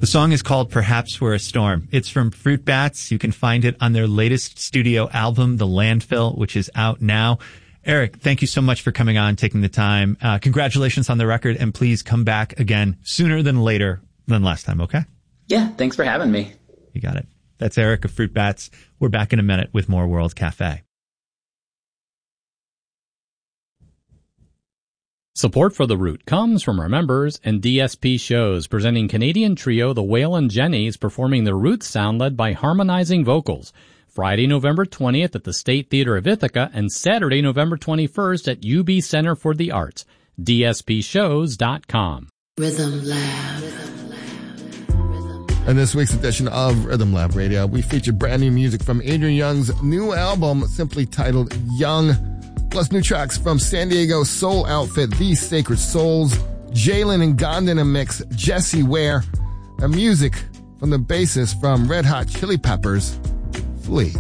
The song is called Perhaps We're a Storm. It's from Fruit Bats. You can find it on their latest studio album, The Landfill, which is out now. Eric, thank you so much for coming on, taking the time. Congratulations on the record, and please come back again sooner than later than last time, okay? Yeah, thanks for having me. You got it. That's Eric of Fruit Bats. We're back in a minute with more World Cafe. Support for The Root comes from our members and DSP Shows, presenting Canadian trio The Whale and Jennies performing the Roots sound led by harmonizing vocals. Friday, November 20th at the State Theatre of Ithaca and Saturday, November 21st at UB Center for the Arts. DSPshows.com. Rhythm Lab. In this week's edition of Rhythm Lab Radio, we feature brand new music from Adrian Young's new album, simply titled Young, plus new tracks from San Diego soul outfit The Sacred Souls, Jalen and Gondon mix Jesse Ware, and music from the bassist from Red Hot Chili Peppers, Flea.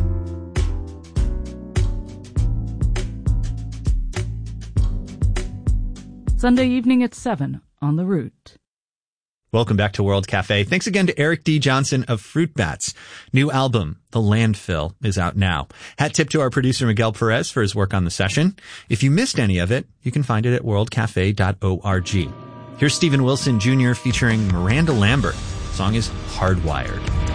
Sunday evening at 7 on The Root. Welcome back to World Cafe. Thanks again to Eric D. Johnson of Fruit Bats. New album, The Landfill, is out now. Hat tip to our producer Miguel Perez for his work on the session. If you missed any of it, you can find it at worldcafe.org. Here's Stephen Wilson Jr. featuring Miranda Lambert. The song is Hardwired.